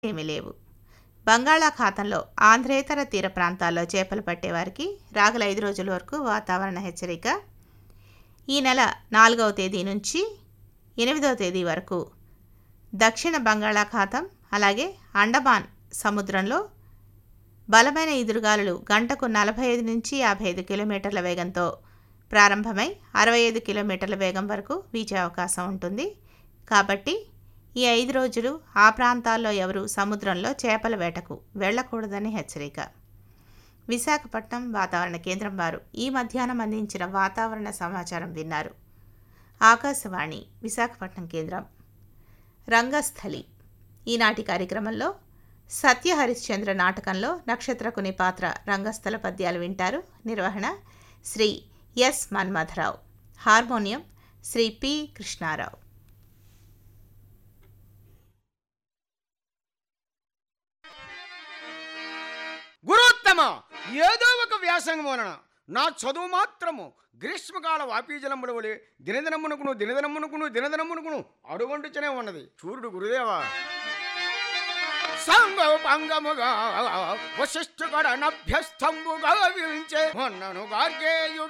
ఏమీ లేవు. బంగాళాఖాతంలో ఆంధ్రేతర తీర ప్రాంతాల్లో చేపలు పట్టేవారికి రాగల 5 రోజుల వరకు వాతావరణ హెచ్చరిక. ఈ నెల 4వ తేదీ నుంచి 8వ తేదీ వరకు దక్షిణ బంగాళాఖాతం అలాగే అండమాన్ సముద్రంలో బలమైన ఈదురుగాలులు గంటకు 45 నుంచి 55 కిలోమీటర్ల వేగంతో ప్రారంభమై 65 కిలోమీటర్ల వేగం వరకు వీచే అవకాశం ఉంటుంది. కాబట్టి ఈ 5 రోజులు ఆ ప్రాంతాల్లో ఎవరు సముద్రంలో చేపల వేటకు వెళ్ళకూడదని హెచ్చరిక. విశాఖపట్నం వాతావరణ కేంద్రం వారు ఈ మధ్యాహ్నం అందించిన వాతావరణ సమాచారం విన్నారు. ఆకాశవాణి విశాఖపట్నం కేంద్రం. రంగస్థలి ఈనాటి కార్యక్రమంలో సత్య హరిశ్చంద్ర నాటకంలో నక్షత్రకుని పాత్ర రంగస్థల పద్యాలు వింటారు. నిర్వహణ Shri yes Manmatha Rao. Harmonium Shri P Krishnarao. గురుత్తమ, ఏదో ఒక వ్యాసంగం వలన నా చదువు మాత్రము గ్రీష్మకాల వాపీజలంబుల వలె దినదినమునుకును అడుగొంటుచనే ఉన్నది. చూడు గురుదేవా, సంగముగా వశిష్ఠుగడ నభ్యస్తంబుగా వించే మొన్నను గార్గేయుడు